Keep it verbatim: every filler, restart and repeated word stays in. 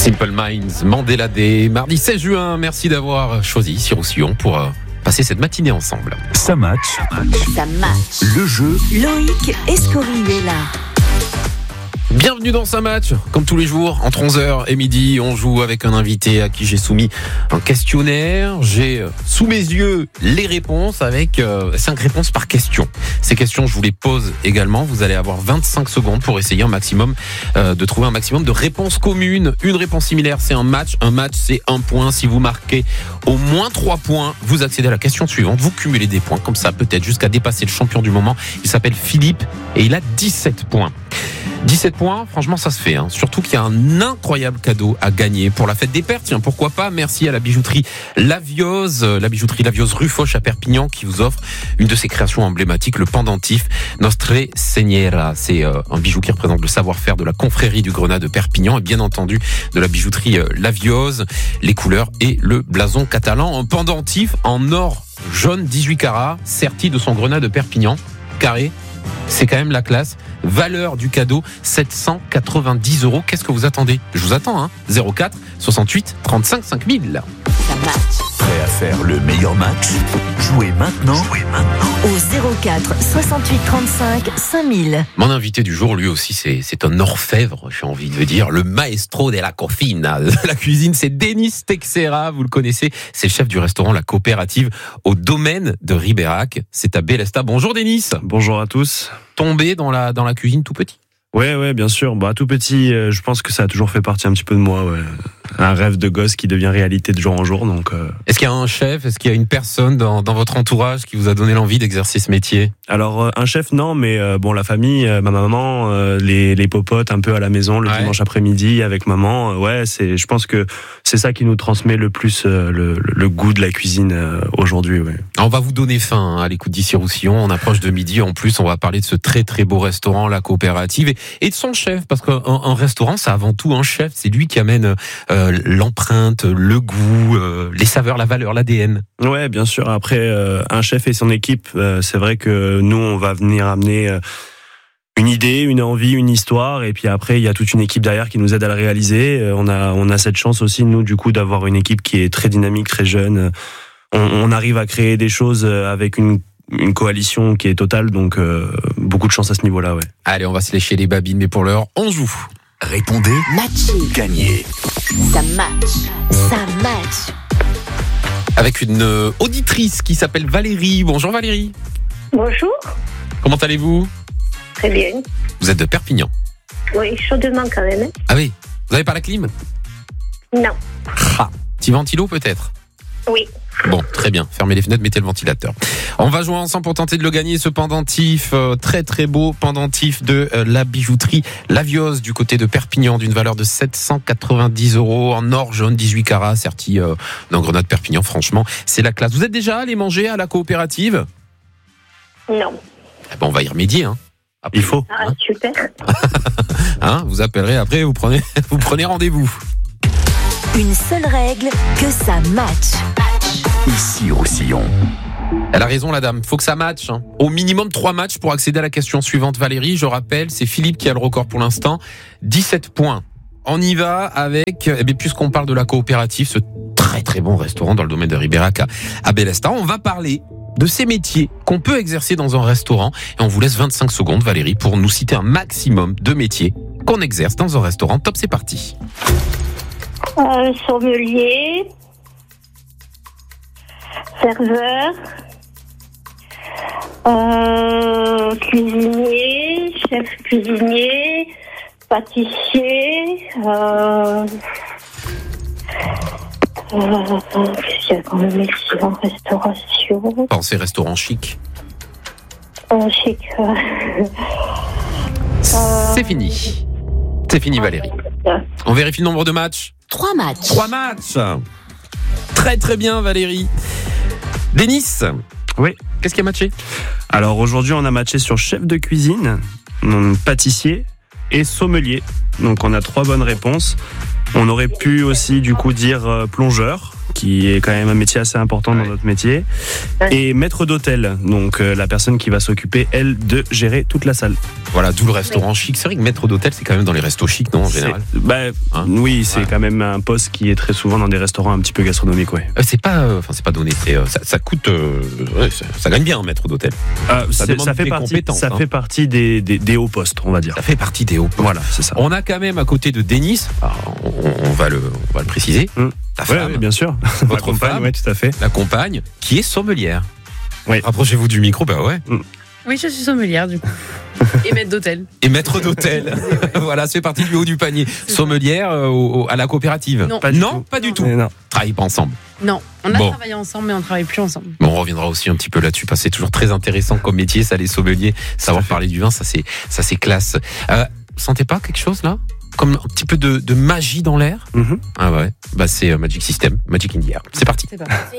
Simple Minds, Mandela Day, mardi seize juin. Merci d'avoir choisi Sirou-Sillon pour euh, passer cette matinée ensemble. Ça match. Ça match. Le jeu. Loïc Escorier est là. Bienvenue dans Ça match. Comme tous les jours, entre onze heures et midi, on joue avec un invité à qui j'ai soumis un questionnaire. J'ai sous mes yeux les réponses avec euh, cinq réponses par question. Ces questions, je vous les pose également. Vous allez avoir vingt-cinq secondes pour essayer un maximum euh, de trouver un maximum de réponses communes. Une réponse similaire, c'est un match. Un match, c'est un point. Si vous marquez au moins trois points, vous accédez à la question suivante. Vous cumulez des points comme ça, peut-être jusqu'à dépasser le champion du moment. Il s'appelle Philippe et il a dix-sept points. dix-sept points, franchement ça se fait, hein. Surtout qu'il y a un incroyable cadeau à gagner pour la fête des pères. Tiens, pourquoi pas. Merci à la bijouterie Lavioz, la bijouterie Lavioz rue Foch à Perpignan qui vous offre une de ses créations emblématiques, le pendentif Nostre Señora. C'est euh, un bijou qui représente le savoir-faire de la confrérie du Grenat de Perpignan et bien entendu de la bijouterie euh, Lavioz, les couleurs et le blason catalan. Un pendentif en or jaune dix-huit carats, serti de son Grenat de Perpignan, carré. C'est quand même la classe. Valeur du cadeau, sept cent quatre-vingt-dix euros. Qu'est-ce que vous attendez ? Je vous attends, hein. zéro quatre soixante-huit trente-cinq cinq mille. Ça match. Prêt à faire le meilleur match ? Jouez maintenant. Jouez maintenant. Au zéro quatre soixante-huit trente-cinq cinq mille. Mon invité du jour, lui aussi, c'est, c'est un orfèvre, j'ai envie de dire. Le maestro de la cocina. La cuisine, c'est Denis Texera. Vous le connaissez. C'est le chef du restaurant La Coopérative au domaine de Ribérac. C'est à Bélesta. Bonjour, Denis. Bonjour à tous. Tombé dans la, dans la cuisine tout petit ? Ouais, ouais, bien sûr. Bah, tout petit, euh, je pense que ça a toujours fait partie un petit peu de moi. Ouais. Un rêve de gosse qui devient réalité de jour en jour. Donc, euh... Est-ce qu'il y a un chef, est-ce qu'il y a une personne dans, dans votre entourage qui vous a donné l'envie d'exercer ce métier ? Alors, euh, un chef, non, mais euh, bon, la famille, euh, ma maman, euh, les, les popotes un peu à la maison le ouais. dimanche après-midi avec maman. Euh, ouais, c'est, je pense que c'est ça qui nous transmet le plus euh, le, le, le goût de la cuisine euh, aujourd'hui. Ouais. On va vous donner faim hein, à l'écoute d'ici Roussillon. On approche de midi. En plus, on va parler de ce très très beau restaurant, La Coopérative, et, et de son chef. Parce qu'un un restaurant, c'est avant tout un chef. C'est lui qui amène euh, l'empreinte, le goût, euh, les saveurs, la valeur, l'A D N. Ouais, bien sûr. Après, euh, un chef et son équipe, euh, c'est vrai que nous, on va venir amener euh, une idée, une envie, une histoire, et puis après, il y a toute une équipe derrière qui nous aide à le réaliser. Euh, on a, on a cette chance aussi, nous, du coup, d'avoir une équipe qui est très dynamique, très jeune. On, on arrive à créer des choses avec une une coalition qui est totale, donc euh, beaucoup de chance à ce niveau-là, ouais. Allez, on va se lécher les babines, mais pour l'heure, on joue. Répondez. Matché. Gagnez. Ça match. Ça match. Avec une euh, auditrice qui s'appelle Valérie. Bonjour Valérie. Bonjour, Comment allez-vous ? très bien. Vous êtes de Perpignan. Oui, chaudement quand même. Ah oui, vous n'avez pas la clim ? Non, Ah, petit ventilo peut-être ? oui. Bon, très bien. Fermez les fenêtres, mettez le ventilateur. On va jouer ensemble pour tenter de le gagner, ce pendentif, euh, très très beau pendentif de euh, la bijouterie Lavioz du côté de Perpignan, d'une valeur de sept cent quatre-vingt-dix euros en or jaune dix-huit carats, serti euh, d'un Grenat de Perpignan. Franchement, c'est la classe. Vous êtes déjà allé manger à la coopérative ? Non. Eh ben, on va y remédier, hein. Après, Il faut. Ah, super. hein, vous appellerez après, vous prenez, vous prenez rendez-vous. Une seule règle, que ça match. Ici Roussillon. Elle a raison, la dame. Faut que ça matche. Hein. Au minimum trois matchs pour accéder à la question suivante, Valérie. Je rappelle, c'est Philippe qui a le record pour l'instant. dix-sept points. On y va avec, eh bien, puisqu'on parle de la coopérative, ce très très bon restaurant dans le domaine de Ribérac à, à Bélesta, on va parler de ces métiers qu'on peut exercer dans un restaurant. Et on vous laisse vingt-cinq secondes, Valérie, pour nous citer un maximum de métiers qu'on exerce dans un restaurant. Top, c'est parti. Euh, sommelier, serveur, euh, cuisinier, chef cuisinier, pâtissier, euh, euh, qu'est-ce qu'il y a comme métier en restauration? Pensez restaurant chic. Oh, chic. Euh, C'est fini. C'est fini, Valérie. On vérifie le nombre de matchs. Trois matchs. Trois matchs. Très très bien, Valérie. Denis. Oui. Qu'est-ce qui a matché ? Alors aujourd'hui, on a matché sur chef de cuisine, pâtissier et sommelier. Donc on a trois bonnes réponses. On aurait pu aussi du coup dire euh, plongeur, qui est quand même un métier assez important Ouais. dans notre métier. Ouais. Et maître d'hôtel, donc euh, la personne qui va s'occuper, elle, de gérer toute la salle. Voilà, d'où le restaurant chic. C'est vrai que maître d'hôtel, c'est quand même dans les restos chics, non, en général. C'est- bah, Hein oui, c'est Ouais. quand même un poste qui est très souvent dans des restaurants un petit peu gastronomiques, ouais. Euh, C'est pas, euh, enfin, c'est pas donné. C'est, euh, ça, ça coûte, euh, ouais, ça, ça gagne bien un maître d'hôtel. Ah, Ça c'est- demande ça fait des partie, compétences, ça hein. fait partie des, des, des hauts postes, on va dire. Ça fait partie des hauts. Voilà, c'est ça. On a quand même à côté de Denis, alors, on, on va le, on va le préciser, Hum. ta Ouais, femme, ouais, bien sûr. votre Ma compagne, femme, ouais, tout à fait. la compagne, qui est sommelière. Oui. Rapprochez-vous du micro, bah ouais. Oui, je suis sommelière du coup. Et maître d'hôtel. Et maître d'hôtel. Voilà, c'est parti du haut du panier. Sommelière euh, au- au- à la coopérative. Non. Pas du non, tout. pas du tout. Mais non. Travaille pas ensemble. Non, on a Bon. travaillé ensemble, mais on travaille plus ensemble. Bon, on reviendra aussi un petit peu là-dessus parce que c'est toujours très intéressant comme métier, ça les sommeliers, savoir fait. parler du vin, ça c'est ça c'est classe. Euh, sentez pas quelque chose là, comme un petit peu de, de magie dans l'air? Mhm. Ah ouais, bah c'est euh, Magic System, Magic in the Air. C'est parti. C'est pas.